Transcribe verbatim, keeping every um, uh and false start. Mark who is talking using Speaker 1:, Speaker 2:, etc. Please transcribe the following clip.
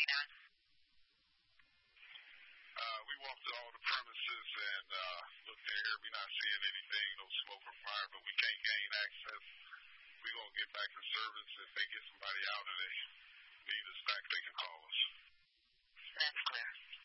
Speaker 1: you doing?
Speaker 2: Uh, we walked to all the premises and uh, looked there. We're not seeing anything, no smoke or fire, but we can't gain access. We're going to get back to service. If they get somebody out and they need us back, they can call us.
Speaker 1: That's clear.